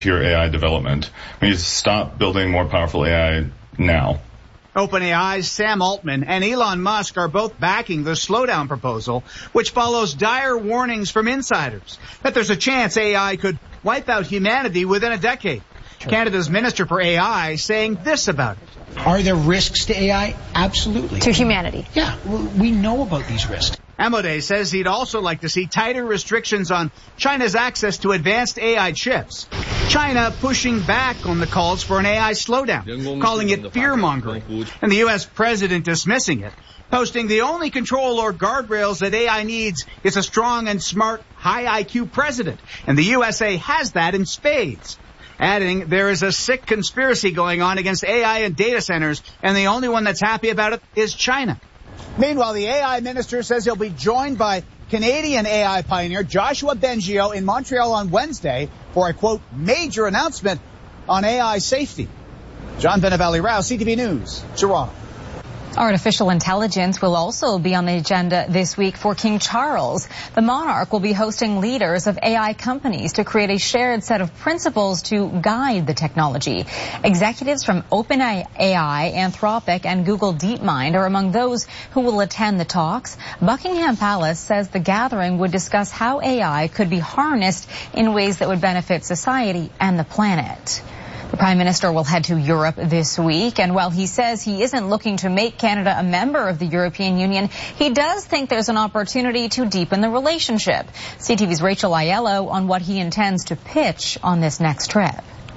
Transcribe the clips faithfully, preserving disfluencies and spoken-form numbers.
pure A I development. We need to stop building more powerful A I now. OpenAI's Sam Altman and Elon Musk are both backing the slowdown proposal, which follows dire warnings from insiders that there's a chance A I could wipe out humanity within a decade. Sure. Canada's Minister for A I saying this about it. Are there risks to A I? Absolutely. To humanity? Yeah, we know about these risks. Amodei says he'd also like to see tighter restrictions on China's access to advanced A I chips. China pushing back on the calls for an A I slowdown, calling it fear-mongering, and the U S president dismissing it, posting the only control or guardrails that A I needs is a strong and smart, high I Q president, and the U S A has that in spades. Adding, there is a sick conspiracy going on against A I and data centers, and the only one that's happy about it is China. Meanwhile, the A I minister says he'll be joined by Canadian A I pioneer Joshua Bengio in Montreal on Wednesday for a, quote, major announcement on A I safety. John Benavalli-Rao, C T V News, Toronto. Artificial intelligence will also be on the agenda this week for King Charles. The monarch will be hosting leaders of A I companies to create a shared set of principles to guide the technology. Executives from OpenAI, Anthropic, and Google DeepMind are among those who will attend the talks. Buckingham Palace says the gathering would discuss how A I could be harnessed in ways that would benefit society and the planet. The Prime Minister will head to Europe this week, and while he says he isn't looking to make Canada a member of the European Union, he does think there's an opportunity to deepen the relationship. C T V's Rachel Aiello on what he intends to pitch on this next trip.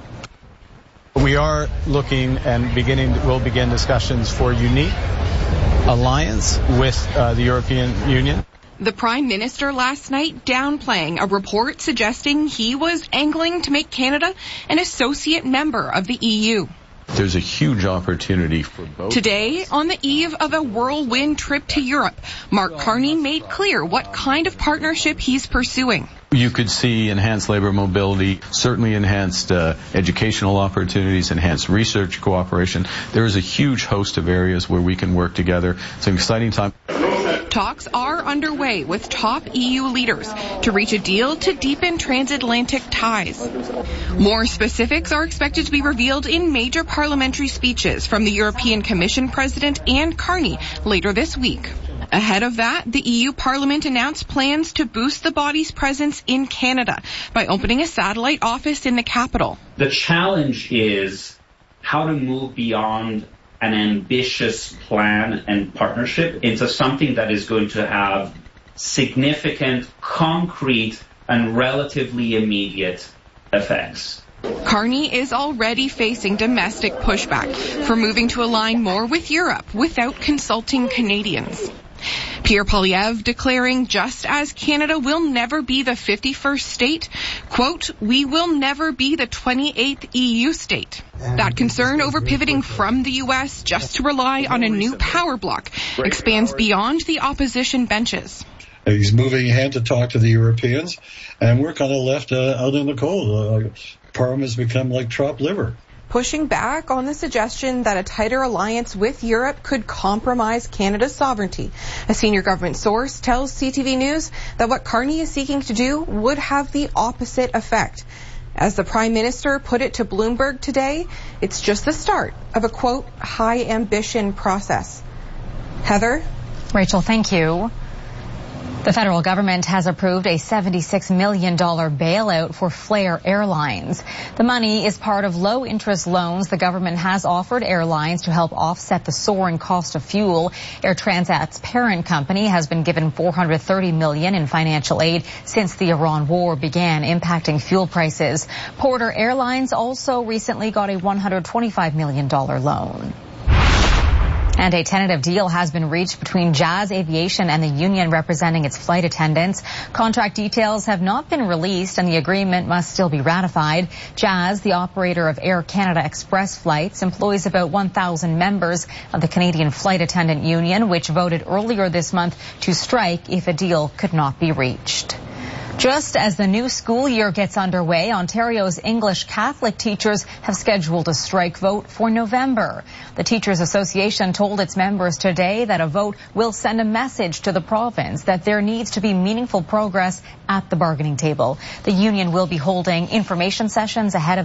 We are looking and beginning, we'll begin discussions for unique alliance with uh, the European Union. The Prime Minister last night downplaying a report suggesting he was angling to make Canada an associate member of the E U. There's a huge opportunity for both. Today, on the eve of a whirlwind trip to Europe, Mark Carney made clear what kind of partnership he's pursuing. You could see enhanced labor mobility, certainly enhanced uh, educational opportunities, enhanced research cooperation. There is a huge host of areas where we can work together. It's an exciting time. Talks are underway with top E U leaders to reach a deal to deepen transatlantic ties. More specifics are expected to be revealed in major parliamentary speeches from the European Commission President and Carney later this week. Ahead of that, the E U Parliament announced plans to boost the body's presence in Canada by opening a satellite office in the capital. The challenge is how to move beyond an ambitious plan and partnership into something that is going to have significant, concrete, and relatively immediate effects. Carney is already facing domestic pushback for moving to align more with Europe without consulting Canadians. Pierre Poilievre declaring just as Canada will never be the fifty-first state, quote, we will never be the twenty-eighth E U state. That concern over pivoting from the U S just to rely on a new power bloc expands beyond the opposition benches. He's moving ahead to talk to the Europeans, and we're kind of left uh, out in the cold. Uh, Parliament has become like chopped liver. Pushing back on the suggestion that a tighter alliance with Europe could compromise Canada's sovereignty. A senior government source tells C T V News that what Carney is seeking to do would have the opposite effect. As the Prime Minister put it to Bloomberg today, it's just the start of a, quote, high ambition process. Heather? Rachel, thank you. The federal government has approved a seventy-six million dollars bailout for Flair Airlines. The money is part of low-interest loans the government has offered airlines to help offset the soaring cost of fuel. Air Transat's parent company has been given four hundred thirty million dollars in financial aid since the Iran war began impacting fuel prices. Porter Airlines also recently got a one hundred twenty-five million dollars loan. And a tentative deal has been reached between Jazz Aviation and the union representing its flight attendants. Contract details have not been released and the agreement must still be ratified. Jazz, the operator of Air Canada Express flights, employs about one thousand members of the Canadian Flight Attendant Union, which voted earlier this month to strike if a deal could not be reached. Just as the new school year gets underway, Ontario's English Catholic teachers have scheduled a strike vote for November. The Teachers Association told its members today that a vote will send a message to the province that there needs to be meaningful progress at the bargaining table. The union will be holding information sessions ahead of